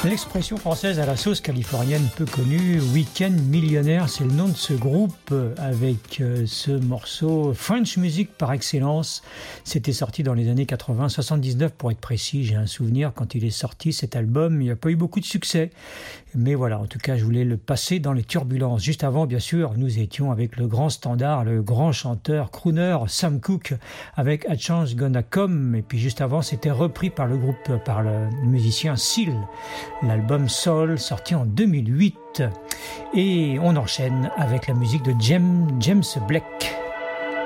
L'expression française à la sauce californienne peu connue, Weekend Millionnaire, c'est le nom de ce groupe avec ce morceau French Music par excellence. C'était sorti dans les années 80, 79 pour être précis. J'ai un souvenir quand il est sorti cet album, il n'y a pas eu beaucoup de succès. Mais voilà, en tout cas, je voulais le passer dans les turbulences. Juste avant, bien sûr, nous étions avec le grand standard, le grand chanteur, crooner Sam Cooke avec A Change Gonna Come. Et puis juste avant, c'était repris par le groupe, par le musicien Seal. L'album Soul, sorti en 2008. Et on enchaîne avec la musique de James Blake.